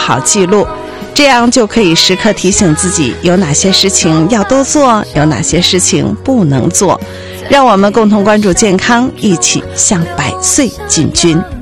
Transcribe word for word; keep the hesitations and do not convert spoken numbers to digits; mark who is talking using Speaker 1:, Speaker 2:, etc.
Speaker 1: 好记录，这样就可以时刻提醒自己有哪些事情要多做，有哪些事情不能做。让我们共同关注健康，一起向百岁进军。